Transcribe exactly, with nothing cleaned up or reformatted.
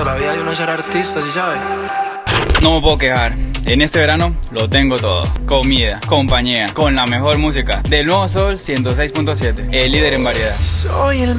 trabajando, la vida de uno es ser artista, ¿sí sabes? No me puedo quejar. En este verano lo tengo todo. Comida, compañía, con la mejor música. Del Nuevo Sol ciento seis punto siete, el líder en variedad. Soy el